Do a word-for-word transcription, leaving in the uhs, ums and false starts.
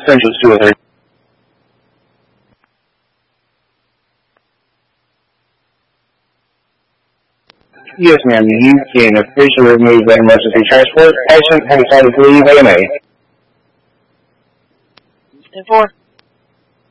Central two oh three. Yes, ma'am. You can officially remove that emergency transport. Patient has decided to leave A M A. ten four.